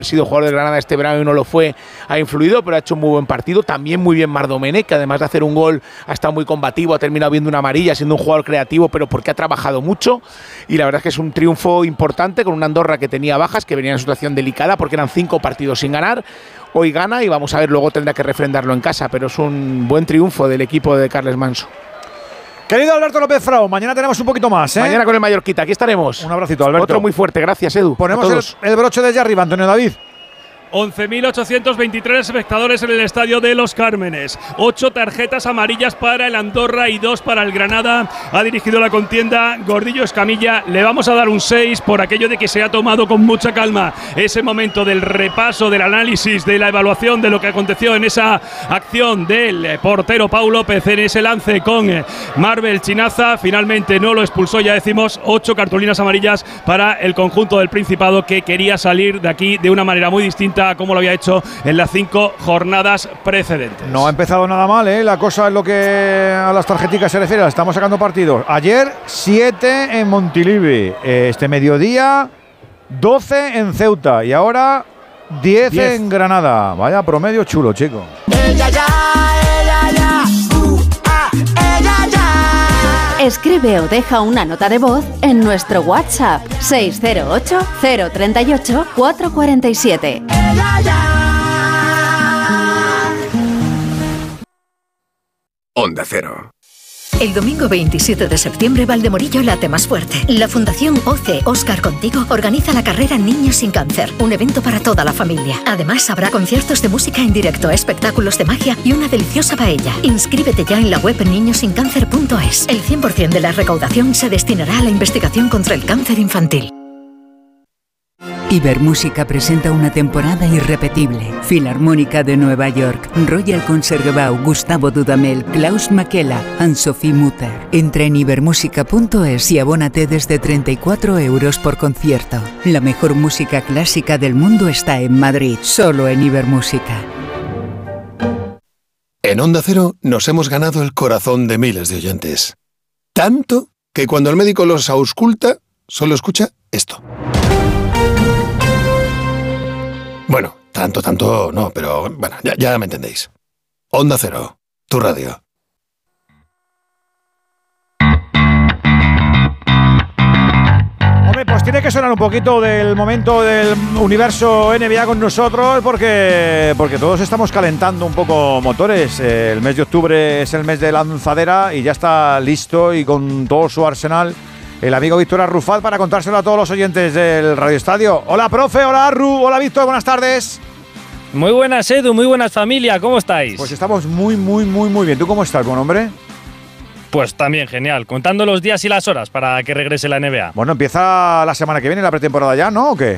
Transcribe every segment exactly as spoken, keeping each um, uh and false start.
Ha sido jugador de Granada este verano y no lo fue, ha influido, pero ha hecho un muy buen partido. También muy bien Marc Domènech, que además de hacer un gol ha estado muy combativo, ha terminado viendo una amarilla, siendo un jugador creativo, pero porque ha trabajado mucho. Y la verdad es que es un triunfo importante con una Andorra que tenía bajas, que venía en una situación delicada porque eran cinco partidos sin ganar. Hoy gana y vamos a ver, luego tendrá que refrendarlo en casa, pero es un buen triunfo del equipo de Carles Manso. Querido Alberto López Frau, mañana tenemos un poquito más, ¿eh? Mañana con el Mallorquita, aquí estaremos. Un abracito, Alberto. Otro muy fuerte, gracias, Edu. Ponemos el, el broche desde arriba, Antonio David. once mil ochocientos veintitrés espectadores en el estadio de Los Cármenes. Ocho tarjetas amarillas para el Andorra y dos para el Granada. Ha dirigido la contienda Gordillo Escamilla. Le vamos a dar un seis por aquello de que se ha tomado con mucha calma ese momento del repaso, del análisis, de la evaluación de lo que aconteció en esa acción del portero Pau López en ese lance con Marvel Chinaza. Finalmente no lo expulsó, ya decimos, ocho cartulinas amarillas para el conjunto del Principado, que quería salir de aquí de una manera muy distinta como lo había hecho en las cinco jornadas precedentes. No ha empezado nada mal, ¿eh? La cosa es lo que a las tarjeticas se refiere. Estamos sacando partidos. Ayer, siete en Montilivi. Este mediodía, doce en Ceuta. Y ahora, diez en Granada. Vaya promedio chulo, chico. Ella ya, ella ya, uh, ah, ella ya. Escribe o deja una nota de voz en nuestro WhatsApp seis cero ocho, cero tres ocho, cuatro cuatro siete. Onda Cero. El domingo veintisiete de septiembre, Valdemorillo late más fuerte. La Fundación O C E Óscar Contigo organiza la carrera Niños sin Cáncer, un evento para toda la familia. Además, habrá conciertos de música en directo, espectáculos de magia y una deliciosa paella. Inscríbete ya en la web niños sin cáncer punto es. El cien por ciento de la recaudación se destinará a la investigación contra el cáncer infantil. Ibermúsica presenta una temporada irrepetible. Filarmónica de Nueva York, Royal Concertgebouw, Gustavo Dudamel, Klaus Makela, Anne-Sophie Mutter. Entra en ibermúsica punto es y abónate desde treinta y cuatro euros por concierto. La mejor música clásica del mundo está en Madrid, solo en Ibermúsica. En Onda Cero nos hemos ganado el corazón de miles de oyentes. Tanto que cuando el médico los ausculta, solo escucha esto. Bueno, tanto, tanto no, pero bueno, ya, ya me entendéis. Onda Cero, tu radio. Hombre, pues tiene que sonar un poquito del momento del universo N B A con nosotros porque, porque todos estamos calentando un poco motores. El mes de octubre es el mes de lanzadera y ya está listo y con todo su arsenal el amigo Víctor Arrufat para contárselo a todos los oyentes del Radio Estadio. Hola, profe, hola, Arru, hola, Víctor, buenas tardes. Muy buenas, Edu, muy buenas, familia, ¿cómo estáis? Pues estamos muy, muy, muy, muy bien. ¿Tú cómo estás, buen hombre? Pues también, genial, contando los días y las horas para que regrese la N B A. Bueno, empieza la semana que viene, la pretemporada ya, ¿no? ¿O qué?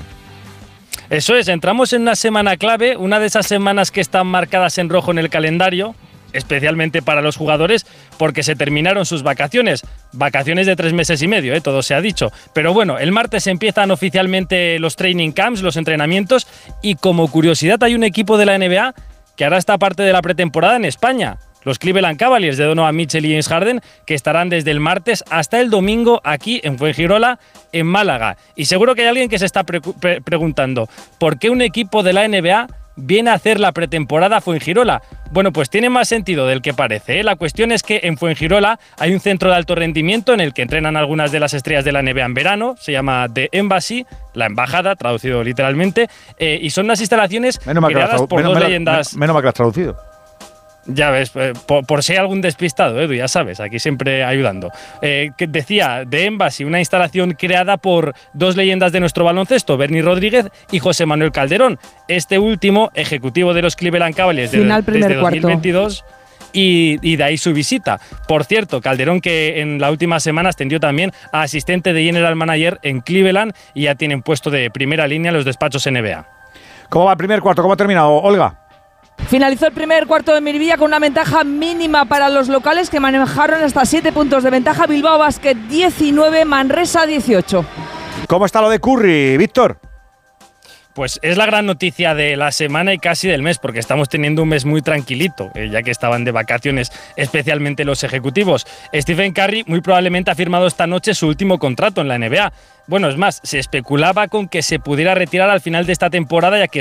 Eso es, entramos en una semana clave, una de esas semanas que están marcadas en rojo en el calendario, especialmente para los jugadores, porque se terminaron sus vacaciones. Vacaciones de tres meses y medio, ¿eh? Todo se ha dicho. Pero bueno, el martes empiezan oficialmente los training camps, los entrenamientos, y como curiosidad hay un equipo de la N B A que hará esta parte de la pretemporada en España. Los Cleveland Cavaliers de Donovan Mitchell y James Harden, que estarán desde el martes hasta el domingo aquí en Fuengirola, en Málaga. Y seguro que hay alguien que se está pre- pre- preguntando ¿por qué un equipo de la N B A viene a hacer la pretemporada a Fuengirola? Bueno, pues tiene más sentido del que parece, ¿eh? La cuestión es que en Fuengirola hay un centro de alto rendimiento en el que entrenan algunas de las estrellas de la N B A en verano, se llama The Embassy, la embajada, traducido literalmente, eh, y son unas instalaciones menos creadas tradu- por menos, dos menos, leyendas… Menos mal que lo has traducido. Ya ves, eh, por, por si hay algún despistado, Edu, ya sabes, aquí siempre ayudando. Eh, que decía, The Embassy, una instalación creada por dos leyendas de nuestro baloncesto, Bernie Rodríguez y José Manuel Calderón. Este último, ejecutivo de los Cleveland Cavaliers de, desde dos mil veintidós. Y, y de ahí su visita. Por cierto, Calderón, que en la última semana ascendió también a asistente de General Manager en Cleveland y ya tienen puesto de primera línea en los despachos N B A. ¿Cómo va el primer cuarto? ¿Cómo ha terminado, Olga? Finalizó el primer cuarto de Miribilla con una ventaja mínima para los locales que manejaron hasta siete puntos de ventaja. Bilbao Basket diecinueve, Manresa dieciocho. ¿Cómo está lo de Curry, Víctor? Pues es la gran noticia de la semana y casi del mes, porque estamos teniendo un mes muy tranquilito, eh, ya que estaban de vacaciones, especialmente los ejecutivos. Stephen Curry muy probablemente ha firmado esta noche su último contrato en la N B A. Bueno, es más, se especulaba con que se pudiera retirar al final de esta temporada, ya que